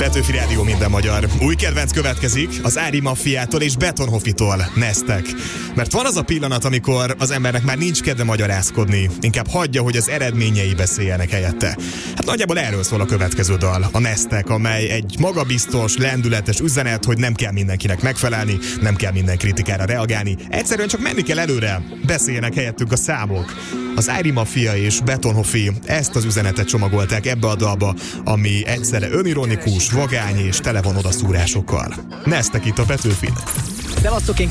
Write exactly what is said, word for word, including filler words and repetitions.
Petőfi Rádió, minden magyar. Új kedvenc következik az Ári Maffiától és Betonhoffitól, Neztek. Mert van az a pillanat, amikor az embernek már nincs kedve magyarázkodni, inkább hagyja, hogy az eredményei beszéljenek helyette. Hát nagyjából erről szól a következő dal, a Neztek, amely egy magabiztos, lendületes üzenet, hogy nem kell mindenkinek megfelelni, nem kell minden kritikára reagálni, egyszerűen csak menni kell előre, beszéljenek helyettünk a számok. Az Ári Maffia és Betonhoffi ezt az üzenetet csomagolták ebbe a dalba, ami egyszerre önironikus, vagány és tele van odaszúrásokkal. Neztek itt a Petőfin. Szevasztok, én